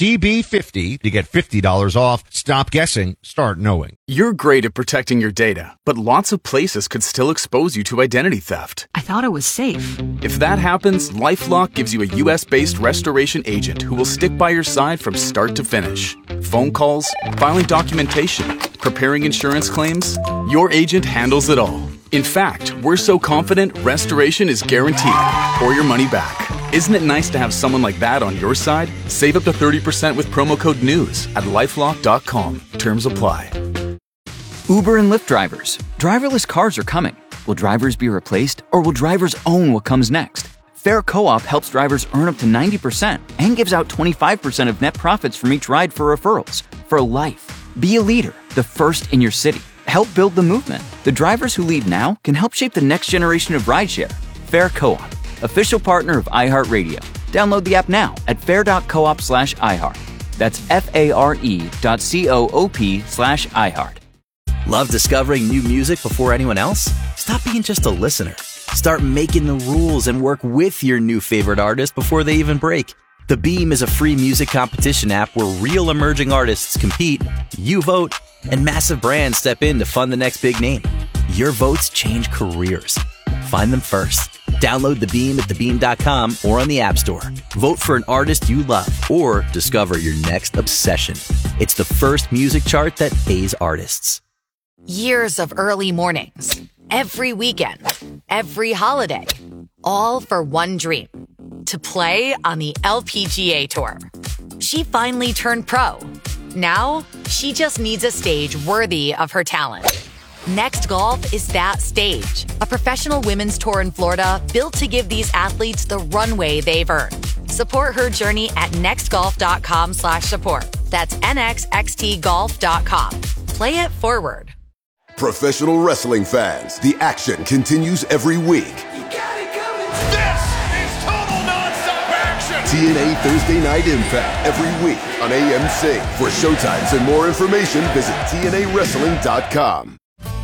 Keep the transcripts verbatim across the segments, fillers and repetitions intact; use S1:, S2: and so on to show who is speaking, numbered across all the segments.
S1: T B fifty to get fifty dollars off. Stop guessing, start knowing.
S2: You're great at protecting your data, but lots of places could still expose you to identity theft.
S3: I thought it was safe.
S2: If that happens, LifeLock gives you a U S-based restoration agent who will stick by your side from start to finish. Phone calls, filing documentation, preparing insurance claims, your agent handles it all. In fact, we're so confident restoration is guaranteed or your money back. Isn't it nice to have someone like that on your side? Save up to thirty percent with promo code NEWS at lifelock dot com. Terms apply.
S4: Uber and Lyft drivers. Driverless cars are coming. Will drivers be replaced, or will drivers own what comes next? Fair Co-op helps drivers earn up to ninety percent and gives out twenty-five percent of net profits from each ride for referrals. For life. Be a leader, the first in your city. Help build the movement. The drivers who lead now can help shape the next generation of rideshare. Fair Co-op, official partner of iHeartRadio. Download the app now at fair.coop slash iHeart. That's F-A-R-E dot C-O-O-P slash iHeart.
S5: Love discovering new music before anyone else? Stop being just a listener. Start making the rules and work with your new favorite artist before they even break. The Beam is a free music competition app where real emerging artists compete, you vote, and massive brands step in to fund the next big name. Your votes change careers. Find them first. Download The Beam at the beam dot com or on the App Store. Vote for an artist you love or discover your next obsession. It's the first music chart that pays artists.
S6: Years of early mornings, every weekend, every holiday, all for one dream, to play on the L P G A Tour. She finally turned pro. Now, she just needs a stage worthy of her talent. Next Golf is that stage, a professional women's tour in Florida built to give these athletes the runway they've earned. Support her journey at nextgolf.com slash support. That's N X X T golf dot com. Play it forward.
S7: Professional wrestling fans, the action continues every week.
S8: You got it coming. This is total nonstop action.
S7: T N A Thursday Night Impact every week on A M C. For showtimes and more information, visit T N A wrestling dot com.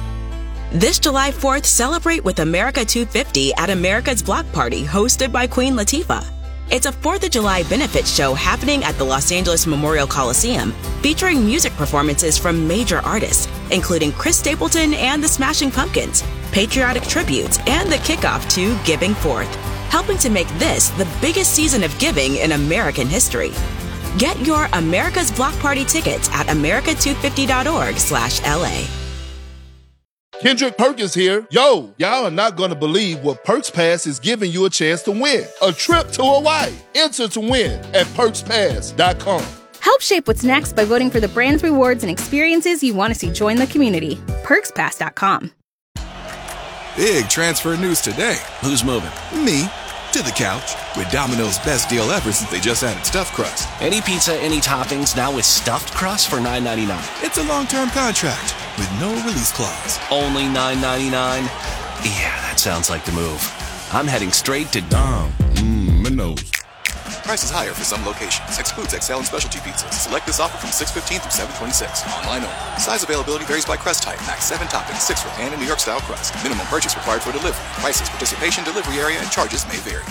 S9: This July fourth, celebrate with America two fifty at America's Block Party, hosted by Queen Latifah. It's a fourth of July benefit show happening at the Los Angeles Memorial Coliseum, featuring music performances from major artists, including Chris Stapleton and the Smashing Pumpkins, patriotic tributes, and the kickoff to Giving Forth, helping to make this the biggest season of giving in American history. Get your America's Block Party tickets at america two fifty dot org slash L A.
S10: Kendrick Perkins here. Yo, y'all are not going to believe what Perks Pass is giving you a chance to win. A trip to Hawaii. Enter to win at perks pass dot com.
S11: Help shape what's next by voting for the brands, rewards, and experiences you want to see join the community. perks pass dot com.
S12: Big transfer news today. Who's moving? Me. To the couch. With Domino's best deal ever since they just added stuffed crust.
S13: Any pizza, any toppings, now with stuffed crust for nine ninety-nine.
S12: It's a long-term contract with no release clause.
S13: Only nine ninety-nine? Yeah, that sounds like the move. I'm heading straight to Dom.
S12: Mmm, Minos.
S14: Prices higher for some locations. Excludes X L and specialty pizzas. Select this offer from six fifteen through seven twenty-six. Online only. Size availability varies by crust type. Max seven toppings, six for pan and New York style crust. Minimum purchase required for delivery. Prices, participation, delivery area, and charges may vary.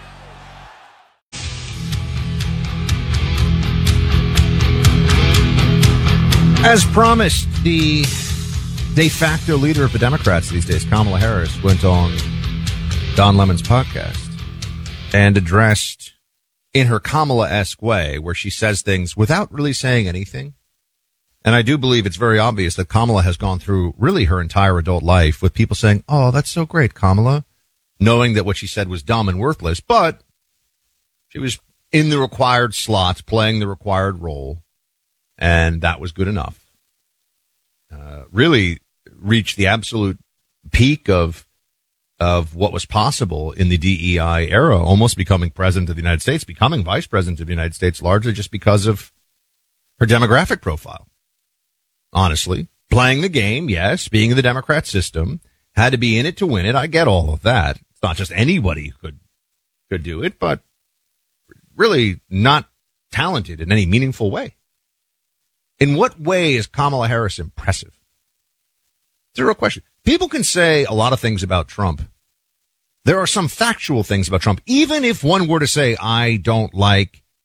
S1: As promised, the de facto leader of the Democrats these days, Kamala Harris, went on Don Lemon's podcast and addressed in her Kamala-esque way, where she says things without really saying anything. And I do believe it's very obvious that Kamala has gone through really her entire adult life with people saying, oh, that's so great, Kamala, knowing that what she said was dumb and worthless, but she was in the required slots, playing the required role, and that was good enough. Uh, really reached the absolute peak of of what was possible in the D E I era, almost becoming president of the United States, becoming vice president of the United States, largely just because of her demographic profile. Honestly, playing the game, yes, being in the Democrat system, had to be in it to win it. I get all of that. It's not just anybody who could, could do it, but really not talented in any meaningful way. In what way is Kamala Harris impressive? It's a real question. People can say a lot of things about Trump. There are some factual things about Trump. Even if one were to say, I don't like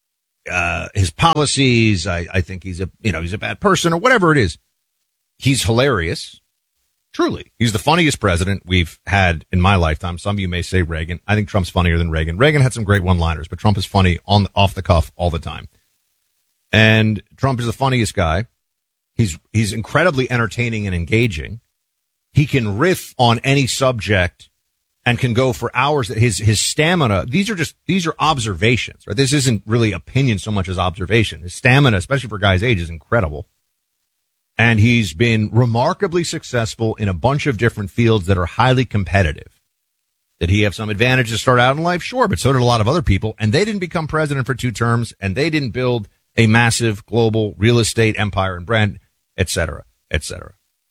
S1: uh, his policies. I, I think he's a, you know, he's a bad person or whatever it is. He's hilarious. Truly. He's the funniest president we've had in my lifetime. Some of you may say Reagan. I think Trump's funnier than Reagan. Reagan had some great one-liners, but Trump is funny on off the cuff all the time. And Trump is the funniest guy. He's, he's incredibly entertaining and engaging. He can riff on any subject and can go for hours. His, his stamina, these are just, these are observations, right? This isn't really opinion so much as observation. His stamina, especially for a guy's age, is incredible. And he's been remarkably successful in a bunch of different fields that are highly competitive. Did he have some advantage to start out in life? Sure, but so did a lot of other people. And they didn't become president for two terms, and they didn't build a massive global real estate empire and brand, et cetera, et cetera.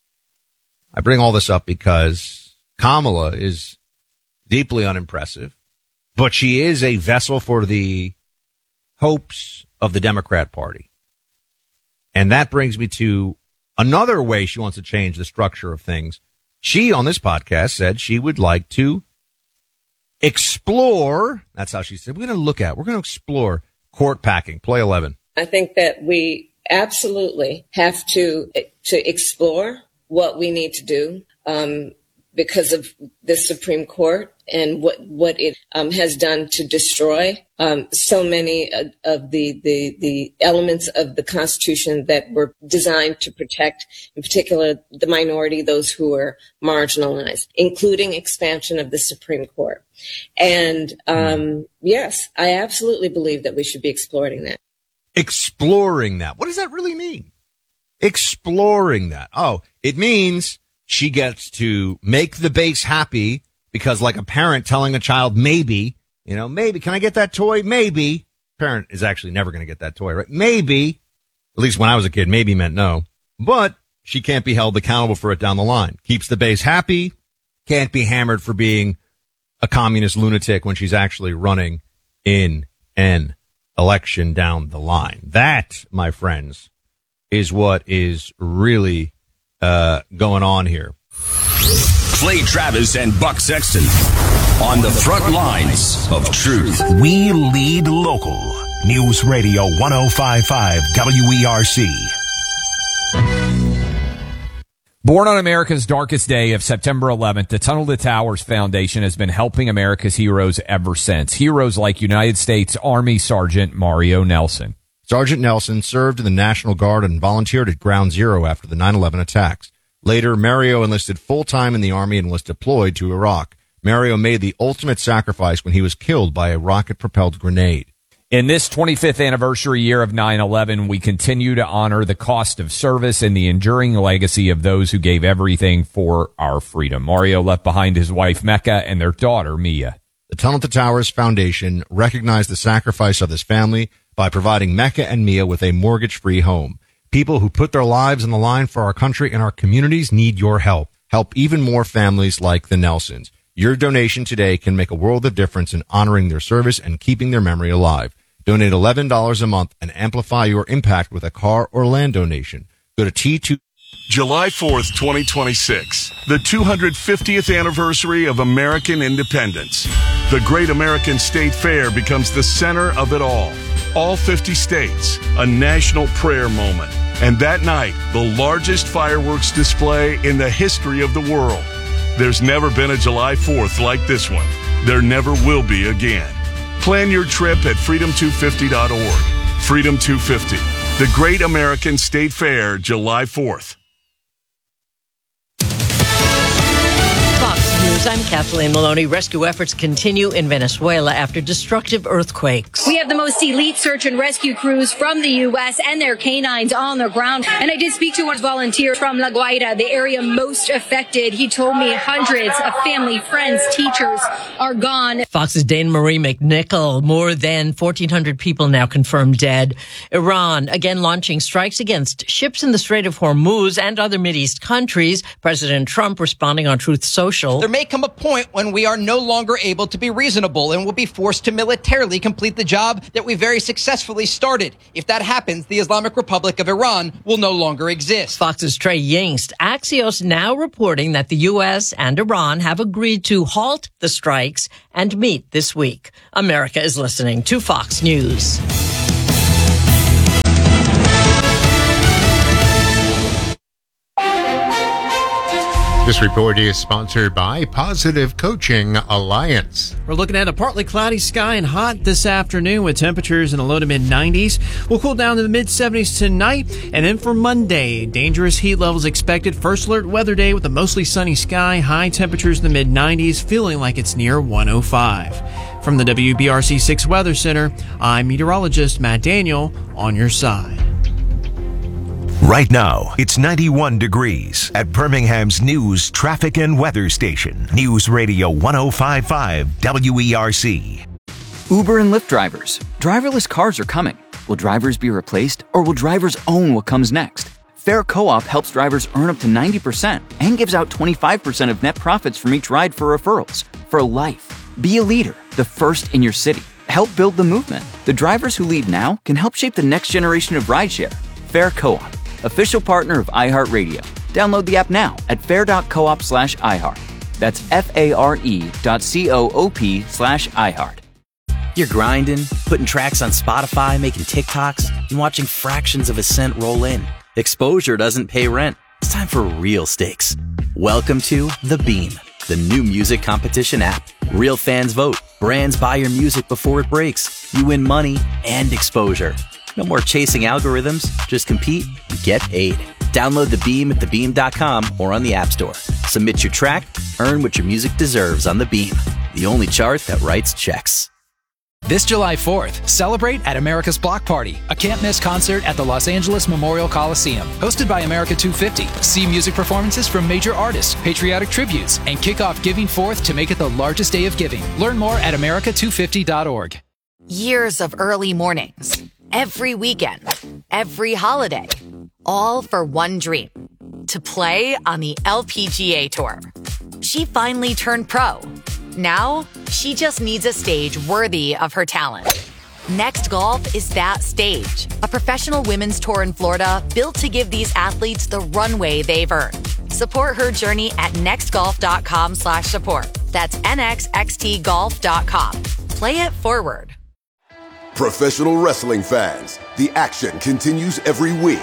S1: I bring all this up because Kamala is deeply unimpressive, but she is a vessel for the hopes of the Democrat Party. And that brings me to another way she wants to change the structure of things. She, on this podcast, said she would like to explore, that's how she said, we're going to look at, we're going to explore court packing. Play eleven.
S3: I think that we absolutely have to to explore what we need to do um, because of the Supreme Court and what what it um, has done to destroy um, so many of, of the, the the elements of the Constitution that were designed to protect, in particular, the minority, those who are marginalized, including expansion of the Supreme Court. And um, yes, I absolutely believe that we should be exploring that.
S1: Exploring that. What does that really mean? Exploring that. Oh, it means she gets to make the base happy because, like a parent telling a child, maybe, you know, maybe, can I get that toy? Maybe. Parent is actually never going to get that toy, right? Maybe. At least when I was a kid, maybe meant no. But she can't be held accountable for it down the line. Keeps the base happy. Can't be hammered for being a communist lunatic when she's actually running in an election down the line. That, my friends, is what is really uh going on here.
S15: Clay Travis and Buck Sexton on the front lines of truth.
S16: We lead local. News Radio one oh five point five W E R C.
S17: Born on America's darkest day of September eleventh, the Tunnel to Towers Foundation has been helping America's heroes ever since. Heroes like United States Army Sergeant Mario Nelson.
S1: Sergeant Nelson served in the National Guard and volunteered at Ground Zero after the nine eleven attacks. Later, Mario enlisted full-time in the Army and was deployed to Iraq. Mario made the ultimate sacrifice when he was killed by a rocket-propelled grenade.
S17: In this twenty-fifth anniversary year of nine eleven, we continue to honor the cost of service and the enduring legacy of those who gave everything for our freedom. Mario left behind his wife, Mecca, and their daughter, Mia.
S1: The Tunnel to Towers Foundation recognized the sacrifice of this family by providing Mecca and Mia with a mortgage-free home. People who put their lives on the line for our country and our communities need your help. Help even more families like the Nelsons. Your donation today can make a world of difference in honoring their service and keeping their memory alive. Donate eleven dollars a month and amplify your impact with a car or land donation. Go to T two.
S18: July fourth, twenty twenty-six, the two hundred fiftieth anniversary of American independence. The Great American State Fair becomes the center of it all. All fifty states, a national prayer moment. And that night, the largest fireworks display in the history of the world. There's never been a July fourth like this one. There never will be again. Plan your trip at freedom two fifty dot org. Freedom two fifty, the Great American State Fair, July fourth.
S19: Fox News, I'm Kathleen Maloney. Rescue efforts continue in Venezuela after destructive earthquakes.
S20: We have the most elite search and rescue crews from the U S and their canines on the ground. And I did speak to one volunteer from La Guaira, the area most affected. He told me hundreds of family, friends, teachers are gone.
S19: Fox's Dana Marie McNichol. More than fourteen hundred people now confirmed dead. Iran again launching strikes against ships in the Strait of Hormuz and other Mideast countries. President Trump responding on Truth Social.
S21: There may come a point when we are no longer able to be reasonable and will be forced to militarily complete the job that we very successfully started. If that happens, the Islamic Republic of Iran will no longer exist.
S19: Fox's Trey Yingst. Axios now reporting that the U S and Iran have agreed to halt the strikes and meet this week. America is listening to Fox News.
S2: This report is sponsored by Positive Coaching Alliance.
S22: We're looking at a partly cloudy sky and hot this afternoon with temperatures in the low to mid nineties. We'll cool down to the mid seventies tonight. And then for Monday, dangerous heat levels expected. First alert weather day with a mostly sunny sky. High temperatures in the mid nineties, feeling like it's near one oh five. From the W B R C six Weather Center, I'm meteorologist Matt Daniel on your side.
S16: Right now, it's ninety-one degrees at Birmingham's news, traffic, and weather station. News Radio one oh five point five W E R C.
S4: Uber and Lyft drivers. Driverless cars are coming. Will drivers be replaced, or will drivers own what comes next? Fair Co-op helps drivers earn up to ninety percent and gives out twenty-five percent of net profits from each ride for referrals. For life. Be a leader, the first in your city. Help build the movement. The drivers who lead now can help shape the next generation of rideshare. Fair Co-op. Official partner of iHeartRadio. Download the app now at fair.coop slash iHeart. That's F-A-R-E dot C-O-O-P slash iHeart.
S5: You're grinding, putting tracks on Spotify, making TikToks, and watching fractions of a cent roll in. Exposure doesn't pay rent. It's time for real stakes. Welcome to The Beam, the new music competition app. Real fans vote. Brands buy your music before it breaks. You win money and exposure. No more chasing algorithms. Just compete and get paid. Download The Beam at the beam dot com or on the App Store. Submit your track. Earn what your music deserves on The Beam, the only chart that writes checks.
S23: This July fourth, celebrate at America's Block Party, a can't-miss concert at the Los Angeles Memorial Coliseum. Hosted by America two fifty. See music performances from major artists, patriotic tributes, and kick off Giving Forth to make it the largest day of giving. Learn more at America two fifty dot org.
S6: Years of early mornings, every weekend, every holiday, all for one dream, to play on the L P G A Tour. She finally turned pro. Now, she just needs a stage worthy of her talent. Next Golf is that stage, a professional women's tour in Florida built to give these athletes the runway they've earned. Support her journey at nextgolf.com slash support. That's N X X T golf dot com. Play it forward.
S7: Professional wrestling fans, the action continues every week.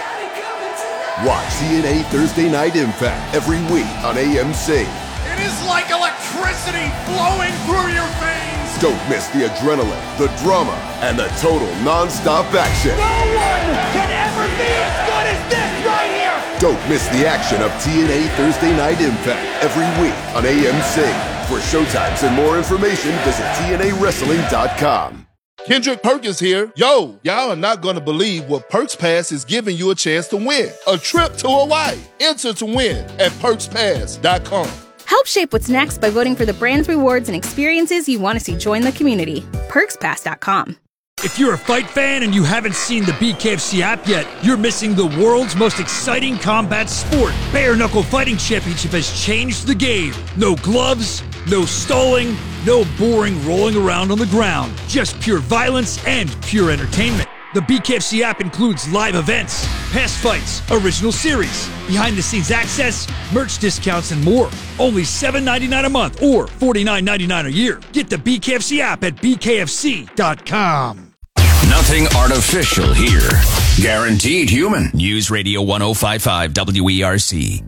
S7: Watch T N A Thursday Night Impact every week on A M C.
S8: It is like electricity flowing through your veins.
S7: Don't miss the adrenaline, the drama, and the total non-stop action.
S8: No one can ever be as good as this right here.
S7: Don't miss the action of T N A Thursday Night Impact every week on A M C. For showtimes and more information, visit T N A wrestling dot com.
S10: Kendrick Perkins here. Yo, y'all are not going to believe what Perks Pass is giving you a chance to win. A trip to Hawaii. Enter to win at perks pass dot com.
S11: Help shape what's next by voting for the brands, rewards, and experiences you want to see join the community. perks pass dot com.
S24: If you're a fight fan and you haven't seen the B K F C app yet, you're missing the world's most exciting combat sport. Bare Knuckle Fighting Championship has changed the game. No gloves, no stalling, no boring rolling around on the ground. Just pure violence and pure entertainment. The B K F C app includes live events, past fights, original series, behind-the-scenes access, merch discounts, and more. Only seven dollars and ninety-nine cents a month or forty-nine ninety-nine a year. Get the B K F C app at B K F C dot com.
S15: Nothing artificial here. Guaranteed human. News Radio one oh five point five W E R C.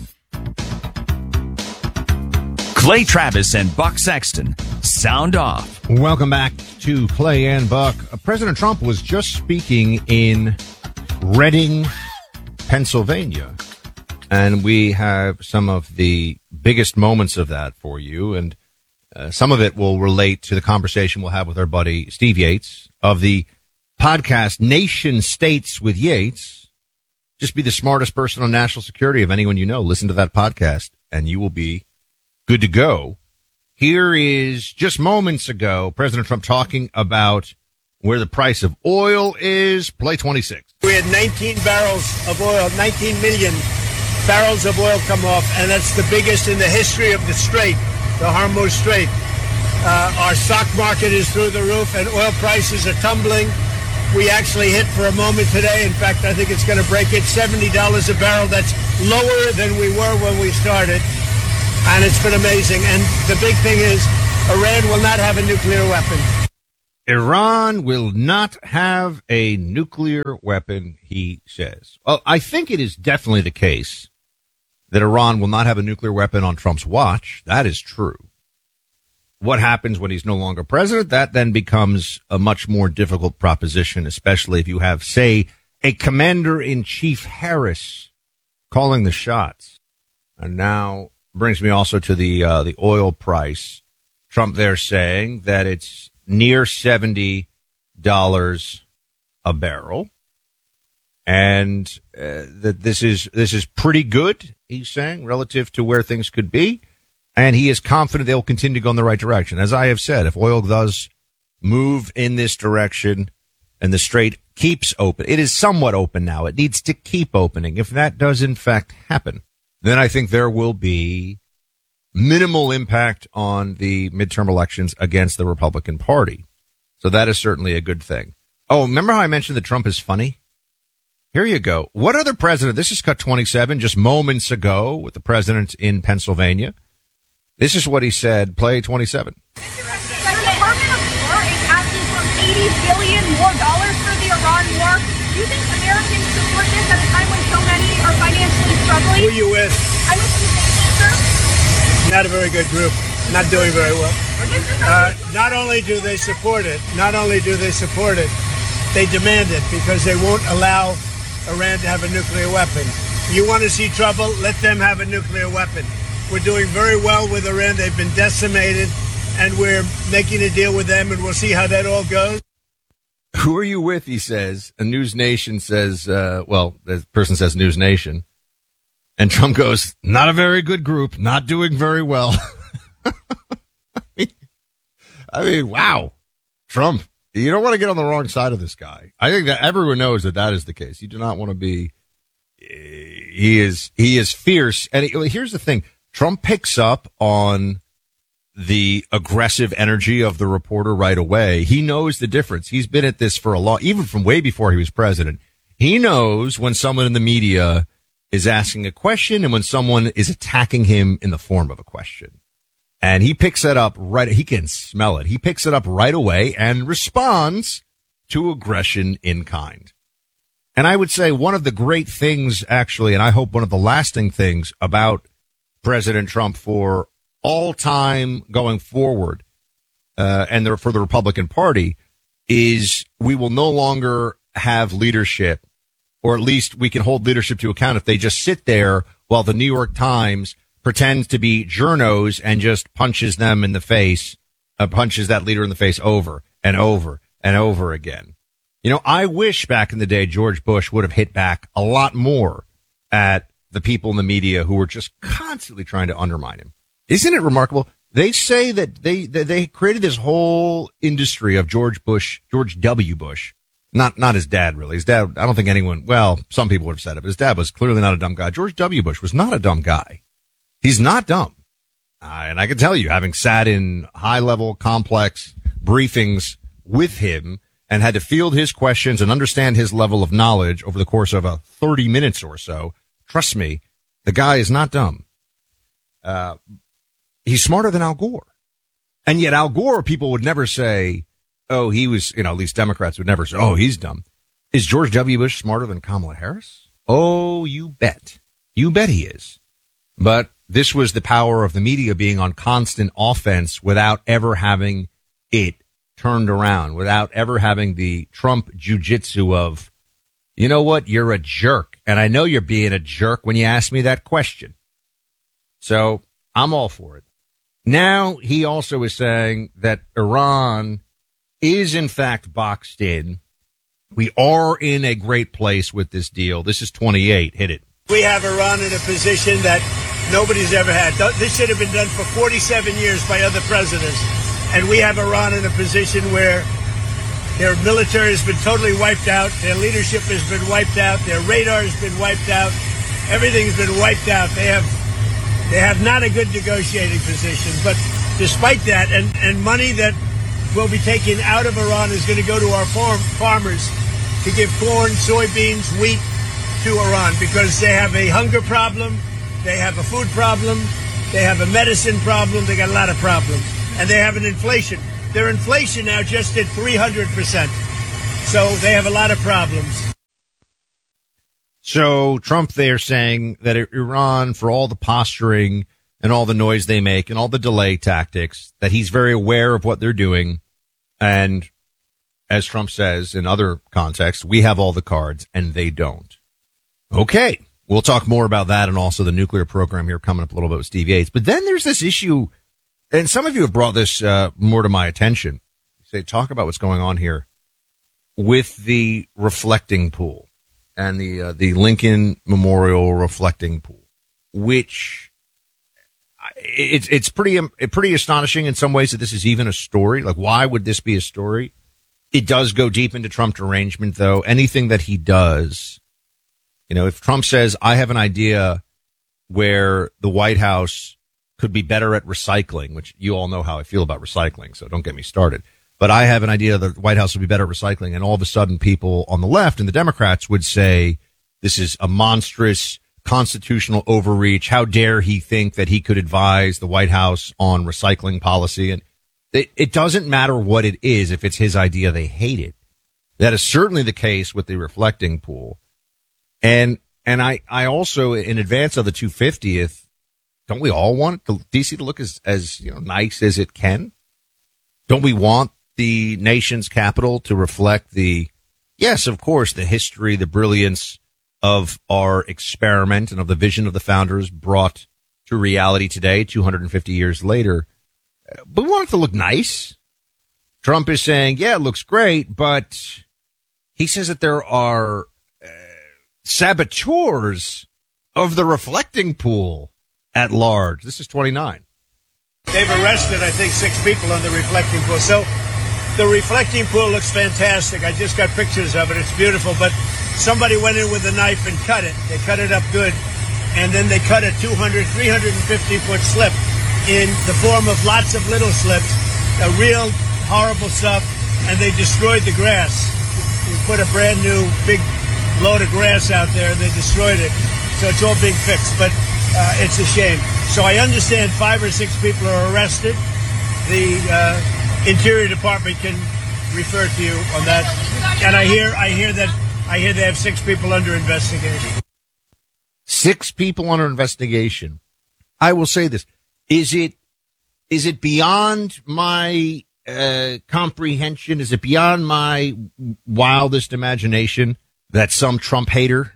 S15: Clay Travis and Buck Sexton. Sound off.
S1: Welcome back to Clay and Buck. Uh, President Trump was just speaking in Reading, Pennsylvania. And we have some of the biggest moments of that for you. And uh, some of it will relate to the conversation we'll have with our buddy Steve Yates of the podcast Nation States with Yates. Just be the smartest person on national security of anyone you know. Listen to that podcast and you will be good to go. Here is just moments ago, President Trump talking about where the price of oil is. Play twenty-six.
S25: We had nineteen barrels of oil, nineteen million barrels of oil come off, and that's the biggest in the history of the Strait, the Hormuz Strait. Uh, our stock market is through the roof, and oil prices are tumbling. We actually hit for a moment today. In fact, I think it's going to break it, seventy dollars a barrel. That's lower than we were when we started. And it's been amazing. And the big thing is Iran will not have a nuclear weapon.
S1: Iran will not have a nuclear weapon, he says. Well, I think it is definitely the case that Iran will not have a nuclear weapon on Trump's watch. That is true. What happens when he's no longer president? That then becomes a much more difficult proposition, especially if you have, say, a commander-in-chief Harris calling the shots. And now brings me also to the uh, the oil price. Trump there saying that it's near seventy dollars a barrel, and uh, that this is this is pretty good, he's saying, relative to where things could be. And he is confident they'll continue to go in the right direction. As I have said, if oil does move in this direction and the strait keeps open, it is somewhat open now. It needs to keep opening. If that does in fact happen, then I think there will be minimal impact on the midterm elections against the Republican Party. So that is certainly a good thing. Oh, remember how I mentioned that Trump is funny? Here you go. What other president? This is cut twenty-seven, just moments ago with the president in Pennsylvania. This is what he said. Play twenty-seven.
S3: The Department of War is asking for eighty billion dollars more dollars for the Iran war. Do you think Americans support this at a time when so many are financially struggling?
S25: Who are you with?
S3: I'm with the sir.
S25: Not a very good group. Not doing very well. Uh, not only do they support it, not only do they support it, they demand it because they won't allow Iran to have a nuclear weapon. You want to see trouble? Let them have a nuclear weapon. We're doing very well with Iran. They've been decimated, and we're making a deal with them, and we'll see how that all goes.
S1: Who are you with, he says. A News Nation says, uh, well, the person says News Nation. And Trump goes, not a very good group, not doing very well. I mean, wow. Trump, you don't want to get on the wrong side of this guy. I think that everyone knows that that is the case. You do not want to be, he is, he is fierce. And he, here's the thing. Trump picks up on the aggressive energy of the reporter right away. He knows the difference. He's been at this for a long, even from way before he was president. He knows when someone in the media is asking a question and when someone is attacking him in the form of a question. And he picks it up right. He can smell it. He picks it up right away and responds to aggression in kind. And I would say one of the great things, actually, and I hope one of the lasting things about President Trump for all time going forward, uh, and the, for the Republican Party, is we will no longer have leadership, or at least we can hold leadership to account if they just sit there while the New York Times pretends to be journos and just punches them in the face, uh, punches that leader in the face over and over and over again. You know, I wish back in the day George Bush would have hit back a lot more at the people in the media who were just constantly trying to undermine him. Isn't it remarkable? They say that they that they created this whole industry of George Bush, George W. Bush. Not not his dad, really. His dad, I don't think anyone, well, some people would have said it, but his dad was clearly not a dumb guy. George W. Bush was not a dumb guy. He's not dumb. Uh, and I can tell you, having sat in high-level, complex briefings with him and had to field his questions and understand his level of knowledge over the course of a thirty minutes or so, trust me, the guy is not dumb. Uh, he's smarter than Al Gore. And yet Al Gore, people would never say, oh, he was, you know, at least Democrats would never say, oh, he's dumb. Is George W. Bush smarter than Kamala Harris? Oh, you bet. You bet he is. But this was the power of the media being on constant offense without ever having it turned around, without ever having the Trump jujitsu of, you know what, you're a jerk. And I know you're being a jerk when you ask me that question. So I'm all for it. Now he also is saying that Iran is in fact boxed in. We are in a great place with this deal. This is twenty-eight. Hit it.
S25: We have Iran in a position that nobody's ever had. This should have been done for forty-seven years by other presidents. And we have Iran in a position where their military has been totally wiped out. Their leadership has been wiped out. Their radar has been wiped out. Everything's been wiped out. They have they have not a good negotiating position. But despite that, and, and money that will be taken out of Iran is going to go to our farm, farmers to give corn, soybeans, wheat to Iran because they have a hunger problem, they have a food problem, they have a medicine problem, they got a lot of problems. And they have an inflation. Their inflation now just hit three hundred percent. So they have a lot of problems.
S1: So Trump there saying that Iran, for all the posturing and all the noise they make and all the delay tactics, that he's very aware of what they're doing. And as Trump says in other contexts, we have all the cards and they don't. Okay. We'll talk more about that and also the nuclear program here coming up a little bit with Steve Yates. But then there's this issue, and some of you have brought this uh, more to my attention. Say, talk about what's going on here with the reflecting pool and the uh, the Lincoln Memorial reflecting pool, which it's it's pretty um, pretty astonishing in some ways that this is even a story. Like, why would this be a story? It does go deep into Trump derangement, though. Anything that he does. You know, if Trump says, I have an idea where the White House could be better at recycling, which you all know how I feel about recycling, so don't get me started. But I have an idea that the White House would be better at recycling, and all of a sudden people on the left and the Democrats would say, this is a monstrous constitutional overreach. How dare he think that he could advise the White House on recycling policy? And it, it doesn't matter what it is. If it's his idea, they hate it. That is certainly the case with the reflecting pool. And, and I, I also, in advance of the two hundred fiftieth, don't we all want the D C to look as, as, you know, nice as it can? Don't we want the nation's capital to reflect the, yes, of course, the history, the brilliance of our experiment and of the vision of the founders brought to reality today, two hundred fifty years later. But we want it to look nice. Trump is saying, yeah, it looks great, but he says that there are saboteurs of the reflecting pool at large. This is twenty-nine.
S25: They've arrested, I think, six people on the reflecting pool. So the reflecting pool looks fantastic. I just got pictures of it. It's beautiful. But somebody went in with a knife and cut it. They cut it up good. And then they cut a two hundred, three hundred fifty foot slip in the form of lots of little slips, a real horrible stuff. And they destroyed the grass. We put a brand new big load of grass out there, and they destroyed it. So it's all being fixed, but uh, it's a shame. So I understand five or six people are arrested. The uh, Interior Department can refer to you on that. And I hear, I hear that, I hear they have six people under investigation.
S1: Six people under investigation. I will say this: is it is it beyond my uh, comprehension? Is it beyond my wildest imagination that some Trump hater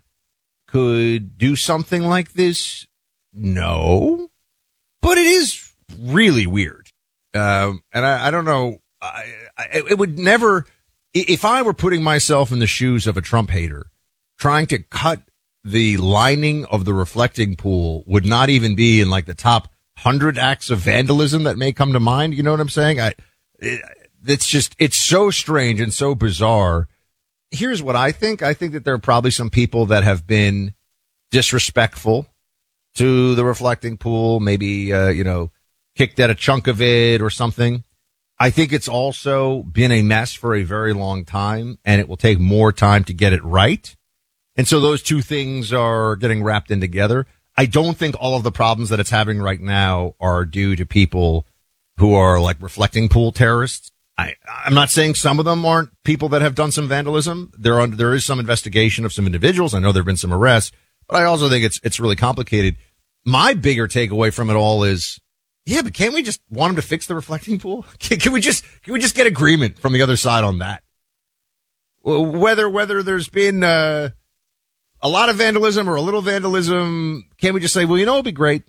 S1: could do something like this? No. But it is really weird. Um, and I, I don't know. I, I, it would never, if I were putting myself in the shoes of a Trump hater, trying to cut the lining of the reflecting pool would not even be in like the top hundred acts of vandalism that may come to mind. You know what I'm saying? I, it, it's just, it's so strange and so bizarre. Here's what I think. I think that there are probably some people that have been disrespectful to the reflecting pool, maybe, uh, you know, kicked at a chunk of it or something. I think it's also been a mess for a very long time, and it will take more time to get it right. And so those two things are getting wrapped in together. I don't think all of the problems that it's having right now are due to people who are like reflecting pool terrorists. I, I'm not saying some of them aren't people that have done some vandalism. There are, there is some investigation of some individuals. I know there have been some arrests, but I also think it's, it's really complicated. My bigger takeaway from it all is, yeah, but can't we just want them to fix the reflecting pool? Can, can we just, can we just get agreement from the other side on that? Whether, whether there's been, uh, a lot of vandalism or a little vandalism, can't we just say, well, you know, it'd be great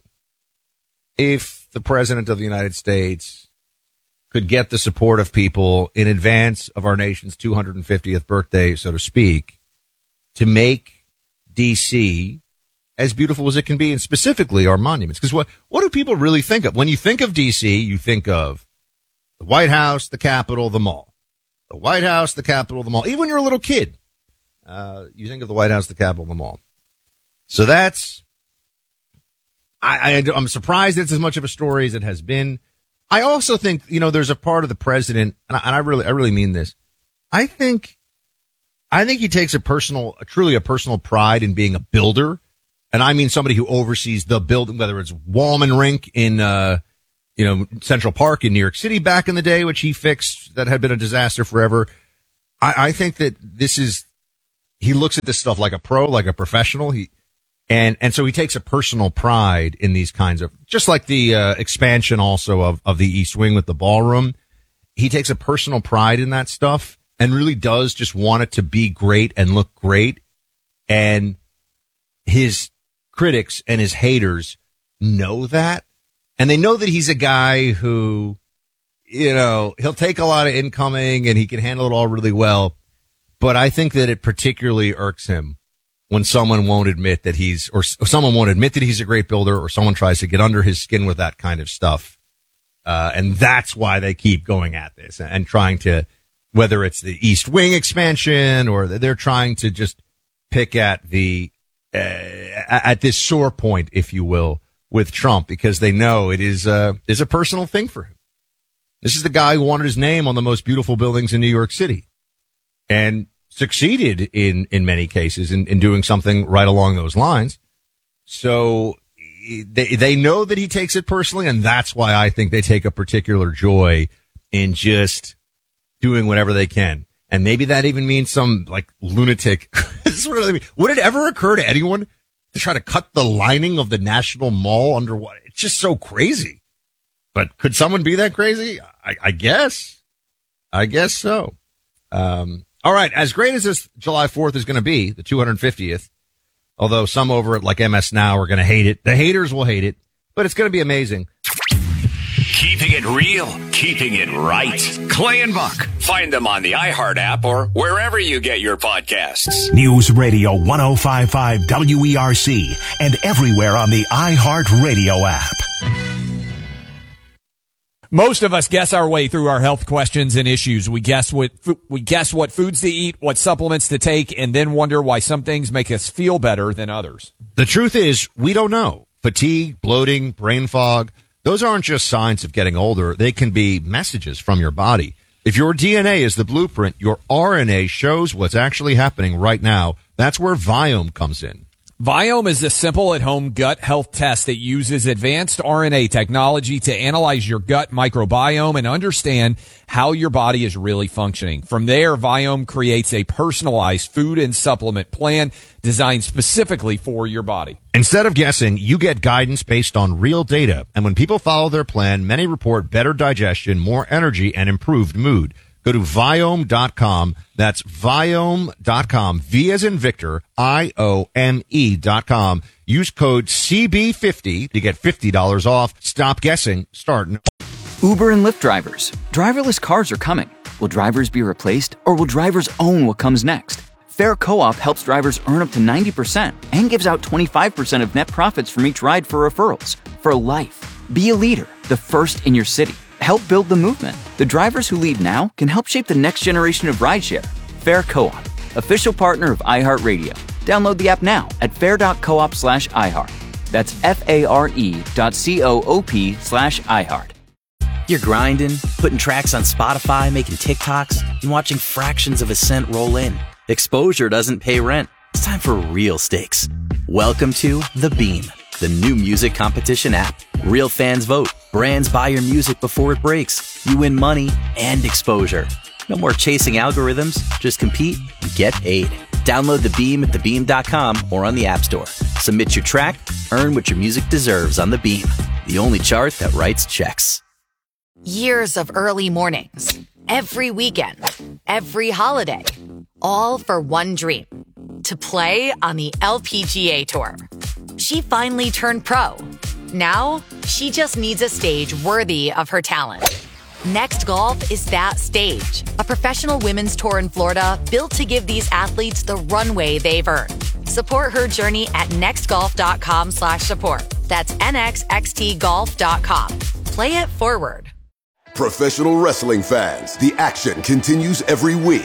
S1: if the president of the United States could get the support of people in advance of our nation's two hundred fiftieth birthday, so to speak, to make D C as beautiful as it can be, and specifically our monuments. Because what, what do people really think of? When you think of D C, you think of the White House, the Capitol, the mall. The White House, the Capitol, the mall. Even when you're a little kid, uh, you think of the White House, the Capitol, the mall. So that's, I, I, I'm surprised it's as much of a story as it has been. I also think, you know, there's a part of the president, and I, and I really, I really mean this. I think, I think he takes a personal, a, truly a personal pride in being a builder. And I mean somebody who oversees the building, whether it's Wallman Rink in, uh, you know, Central Park in New York City back in the day, which he fixed, that had been a disaster forever. I, I think that this is, he looks at this stuff like a pro, like a professional. He and and so he takes a personal pride in these kinds of, just like the uh, expansion also of of the East Wing with the ballroom. He takes a personal pride in that stuff and really does just want it to be great and look great. And his critics and his haters know that, and they know that he's a guy who, you know, he'll take a lot of incoming and he can handle it all really well. But I think that it particularly irks him when someone won't admit that he's, or, or someone won't admit that he's a great builder, or someone tries to get under his skin with that kind of stuff. Uh, and that's why they keep going at this and, and trying to, whether it's the East Wing expansion or they're trying to just pick at the, uh, at this sore point, if you will, with Trump, because they know it is, uh, is a personal thing for him. This is the guy who wanted his name on the most beautiful buildings in New York City and succeeded in, in many cases in, in doing something right along those lines. So they, they know that he takes it personally. And that's why I think they take a particular joy in just doing whatever they can. And maybe that even means some like lunatic. This is what I mean. Would it ever occur to anyone to try to cut the lining of the National Mall under what? It's just so crazy. But could someone be that crazy? I, I guess. I guess so. Um, all right. As great as this July fourth is going to be, the two hundred fiftieth, although some over at like M S Now are going to hate it. The haters will hate it, but it's going to be amazing.
S15: Keeping it real, keeping it right. Clay and Buck. Find them on the iHeart app or wherever you get your podcasts.
S16: News Radio one oh five point five W E R C and everywhere on the iHeart Radio app.
S9: Most of us guess our way through our health questions and issues. We guess what we guess what foods to eat, what supplements to take, and then wonder why some things make us feel better than others.
S1: The truth is, we don't know. Fatigue, bloating, brain fog, those aren't just signs of getting older. They can be messages from your body. If your D N A is the blueprint, your R N A shows what's actually happening right now. That's where Viome comes in.
S9: Viome is a simple at-home gut health test that uses advanced R N A technology to analyze your gut microbiome and understand how your body is really functioning. From there, Viome creates a personalized food and supplement plan designed specifically for your body.
S1: Instead of guessing, you get guidance based on real data. And when people follow their plan, many report better digestion, more energy, and improved mood. Go to Viome dot com. That's Viome dot com. V as in Victor, I O M E dot com. Use code C B fifty to get fifty dollars off. Stop guessing. Start.
S4: Uber and Lyft drivers. Driverless cars are coming. Will drivers be replaced, or will drivers own what comes next? Fair Co-op helps drivers earn up to ninety percent and gives out twenty-five percent of net profits from each ride for referrals. For life. Be a leader, the first in your city. Help build the movement. The drivers who lead now can help shape the next generation of rideshare. Fair Co-op, official partner of iHeartRadio. Download the app now at fair.coop slash iHeart. That's F-A-R-E dot C-O-O-P slash iHeart.
S5: You're grinding, putting tracks on Spotify, making TikToks, and watching fractions of a cent roll in. Exposure doesn't pay rent. It's time for real stakes. Welcome to The Beam, the new music competition app. Real fans vote. Brands buy your music before it breaks. You win money and exposure. No more chasing algorithms. Just compete and get paid. Download The Beam at the beam dot com or on the App Store. Submit your track. Earn what your music deserves on The Beam, the only chart that writes checks.
S6: Years of early mornings, every weekend, every holiday, all for one dream, to play on the L P G A Tour. She finally turned pro. Now, she just needs a stage worthy of her talent. Next Golf is that stage, a professional women's tour in Florida built to give these athletes the runway they've earned. Support her journey at nextgolf.com slash support. That's N X X T golf dot com. Play it forward.
S7: Professional wrestling fans, the action continues every week.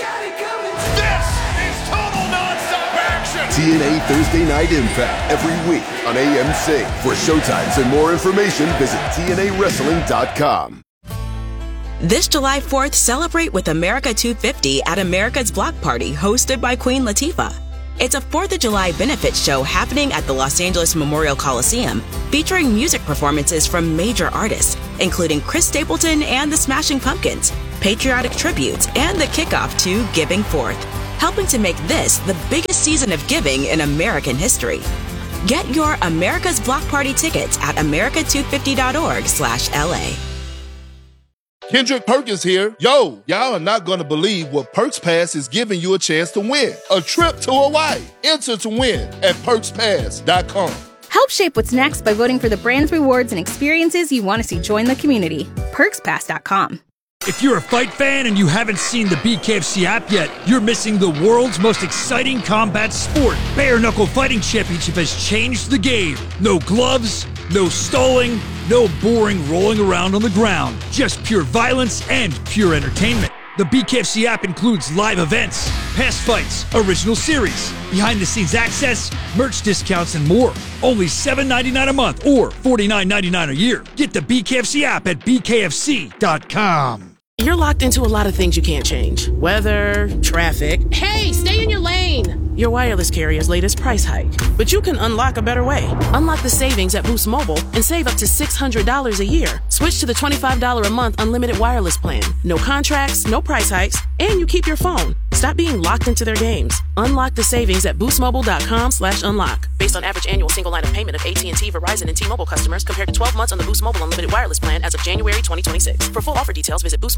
S8: This is total nonstop action.
S7: T N A Thursday Night Impact every week on A M C. For showtimes and more information, visit T N A wrestling dot com.
S12: This July fourth, celebrate with America two fifty at America's Block Party, hosted by Queen Latifah. It's a fourth of July benefit show happening at the Los Angeles Memorial Coliseum, featuring music performances from major artists, including Chris Stapleton and the Smashing Pumpkins, patriotic tributes, and the kickoff to Giving Forth. helping to make this the biggest season of giving in American history. Get your America's Block Party tickets at america two fifty dot org slash L A.
S10: Kendrick Perkins here. Yo, y'all are not going to believe what Perks Pass is giving you a chance to win. A trip to Hawaii. Enter to win at perks pass dot com.
S11: Help shape what's next by voting for the brands, rewards, and experiences you want to see join the community. perks pass dot com.
S24: If you're a fight fan and you haven't seen the B K F C app yet, you're missing the world's most exciting combat sport. Bare Knuckle Fighting Championship has changed the game. No gloves, no stalling, no boring rolling around on the ground. Just pure violence and pure entertainment. The B K F C app includes live events, past fights, original series, behind-the-scenes access, merch discounts, and more. Only seven dollars and ninety-nine cents a month or forty-nine dollars and ninety-nine cents a year. Get the B K F C app at b k f c dot com.
S13: You're locked into a lot of things you can't change. Weather, traffic. Hey, stay in your lane! Your wireless carrier's latest price hike. But you can unlock a better way. Unlock the savings at Boost Mobile and save up to six hundred dollars a year. Switch to the twenty-five dollars a month unlimited wireless plan. No contracts, no price hikes, and you keep your phone. Stop being locked into their games. Unlock the savings at boostmobile.com slash unlock. Based on average annual single line of payment of A T and T, Verizon, and T-Mobile customers compared to twelve months on the Boost Mobile unlimited wireless plan as of January twenty twenty-six. For full offer details, visit boost